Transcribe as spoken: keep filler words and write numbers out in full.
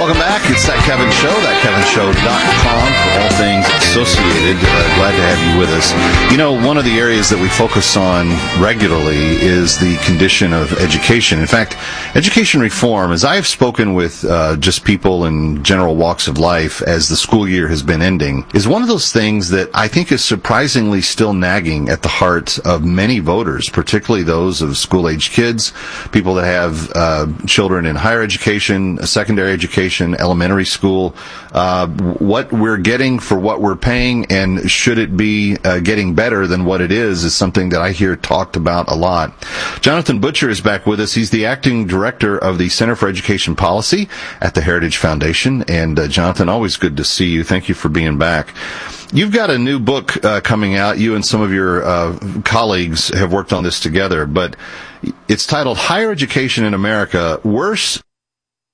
Welcome back. It's That Kevin Show, that kevin show dot com for all things associated. Uh, glad to have you with us. You know, one of the areas that we focus on regularly is the condition of education. In fact, education reform, as I have spoken with uh, just people in general walks of life as the school year has been ending, is one of those things that I think is surprisingly still nagging at the heart of many voters, particularly those of school-age kids, people that have uh, children in higher education, secondary education, elementary school, uh, what we're getting for what we're paying, and should it be uh, getting better than what it is, is something that I hear talked about a lot. Jonathan Butcher is back with us. He's the acting director of the Center for Education Policy at the Heritage Foundation. And uh, Jonathan, always good to see you. Thank you for being back. You've got a new book uh, coming out. You and some of your uh, colleagues have worked on this together, but it's titled Higher Education in America, Worse